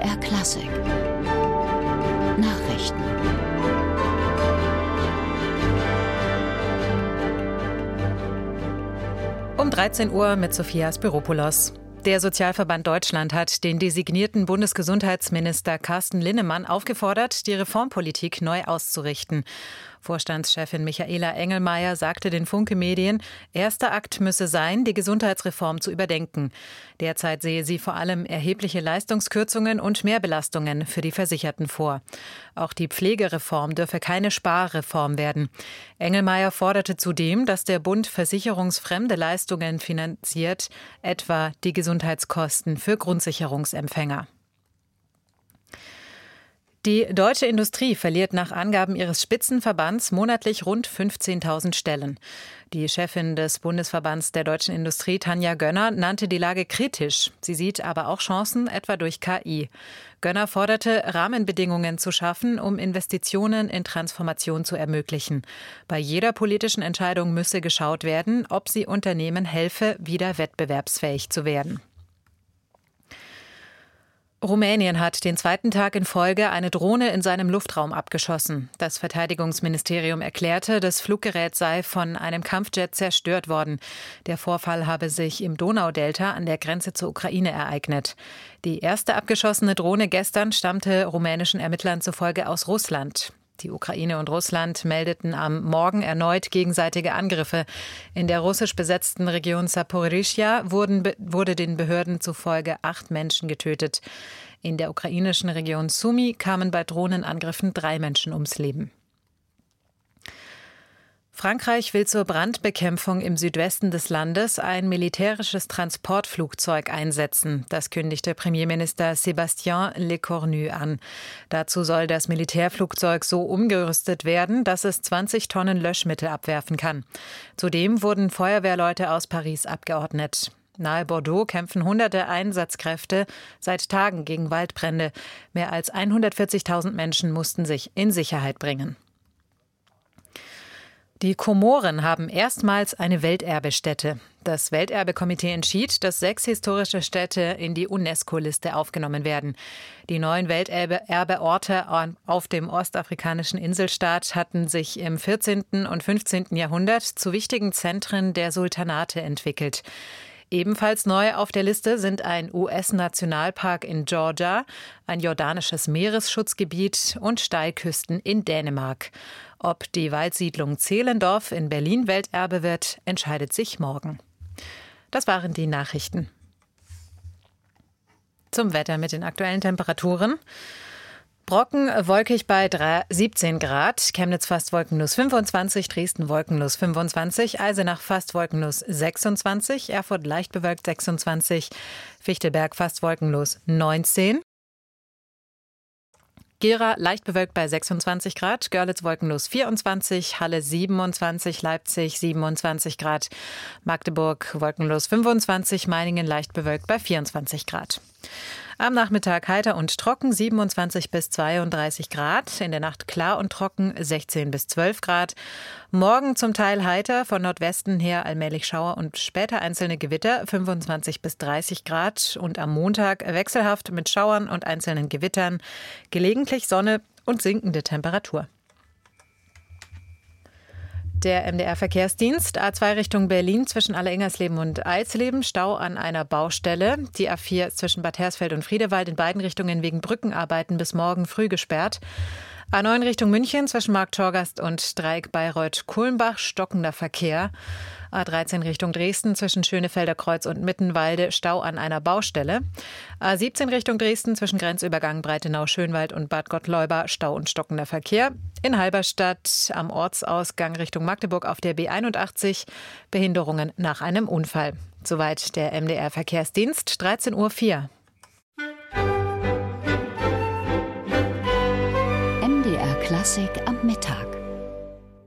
MDR Klassik Nachrichten. Um 13 Uhr mit Sophia Spiropoulos. Der Sozialverband Deutschland hat den designierten Bundesgesundheitsminister Carsten Linnemann aufgefordert, die Reformpolitik neu auszurichten. Vorstandschefin Michaela Engelmeier sagte den Funke-Medien, erster Akt müsse sein, die Gesundheitsreform zu überdenken. Derzeit sehe sie vor allem erhebliche Leistungskürzungen und Mehrbelastungen für die Versicherten vor. Auch die Pflegereform dürfe keine Sparreform werden. Engelmeier forderte zudem, dass der Bund versicherungsfremde Leistungen finanziert, etwa die Gesundheitskosten für Grundsicherungsempfänger. Die deutsche Industrie verliert nach Angaben ihres Spitzenverbands monatlich rund 15.000 Stellen. Die Chefin des Bundesverbands der deutschen Industrie, Tanja Gönner, nannte die Lage kritisch. Sie sieht aber auch Chancen, etwa durch KI. Gönner forderte, Rahmenbedingungen zu schaffen, um Investitionen in Transformation zu ermöglichen. Bei jeder politischen Entscheidung müsse geschaut werden, ob sie Unternehmen helfe, wieder wettbewerbsfähig zu werden. Rumänien hat den zweiten Tag in Folge eine Drohne in seinem Luftraum abgeschossen. Das Verteidigungsministerium erklärte, das Fluggerät sei von einem Kampfjet zerstört worden. Der Vorfall habe sich im Donaudelta an der Grenze zur Ukraine ereignet. Die erste abgeschossene Drohne gestern stammte rumänischen Ermittlern zufolge aus Russland. Die Ukraine und Russland meldeten am Morgen erneut gegenseitige Angriffe. In der russisch besetzten Region Saporischschja wurde den Behörden zufolge 8 Menschen getötet. In der ukrainischen Region Sumy kamen bei Drohnenangriffen 3 Menschen ums Leben. Frankreich will zur Brandbekämpfung im Südwesten des Landes ein militärisches Transportflugzeug einsetzen. Das kündigte Premierminister Sébastien Lecornu an. Dazu soll das Militärflugzeug so umgerüstet werden, dass es 20 Tonnen Löschmittel abwerfen kann. Zudem wurden Feuerwehrleute aus Paris abgeordnet. Nahe Bordeaux kämpfen hunderte Einsatzkräfte seit Tagen gegen Waldbrände. Mehr als 140.000 Menschen mussten sich in Sicherheit bringen. Die Komoren haben erstmals eine Welterbestätte. Das Welterbekomitee entschied, dass 6 historische Städte in die UNESCO-Liste aufgenommen werden. Die neuen Welterbeorte auf dem ostafrikanischen Inselstaat hatten sich im 14. und 15. Jahrhundert zu wichtigen Zentren der Sultanate entwickelt. Ebenfalls neu auf der Liste sind ein US-Nationalpark in Georgia, ein jordanisches Meeresschutzgebiet und Steilküsten in Dänemark. Ob die Waldsiedlung Zehlendorf in Berlin Welterbe wird, entscheidet sich morgen. Das waren die Nachrichten. Zum Wetter mit den aktuellen Temperaturen. Brocken wolkig bei 17 Grad, Chemnitz fast wolkenlos 25, Dresden wolkenlos 25, Eisenach fast wolkenlos 26, Erfurt leicht bewölkt 26, Fichtelberg fast wolkenlos 19. Gera leicht bewölkt bei 26 Grad, Görlitz wolkenlos 24, Halle 27, Leipzig 27 Grad, Magdeburg wolkenlos 25, Meiningen leicht bewölkt bei 24 Grad. Am Nachmittag heiter und trocken 27 bis 32 Grad, in der Nacht klar und trocken 16 bis 12 Grad. Morgen zum Teil heiter, von Nordwesten her allmählich Schauer und später einzelne Gewitter 25 bis 30 Grad und am Montag wechselhaft mit Schauern und einzelnen Gewittern, gelegentlich Sonne und sinkende Temperatur. Der MDR-Verkehrsdienst, A2 Richtung Berlin zwischen Allereingersleben und Eisleben, Stau an einer Baustelle. Die A4 zwischen Bad Hersfeld und Friedewald in beiden Richtungen wegen Brückenarbeiten bis morgen früh gesperrt. A9 Richtung München zwischen Markt-Torgast und Dreieck Bayreuth-Kulmbach, stockender Verkehr. A13 Richtung Dresden zwischen Schönefelder Kreuz und Mittenwalde, Stau an einer Baustelle. A17 Richtung Dresden zwischen Grenzübergang Breitenau-Schönwald und Bad Gottleuba, Stau und stockender Verkehr. In Halberstadt am Ortsausgang Richtung Magdeburg auf der B81, Behinderungen nach einem Unfall. Soweit der MDR-Verkehrsdienst, 13:04 Uhr. MDR Klassik am Mittag.